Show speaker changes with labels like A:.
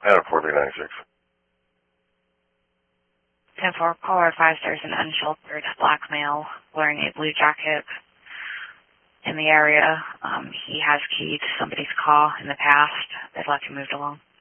A: Adam 4396.
B: 10-4, caller advised there's an unsheltered black male wearing a blue jacket in the area. He has keyed somebody's car in the past. They'd like him moved along.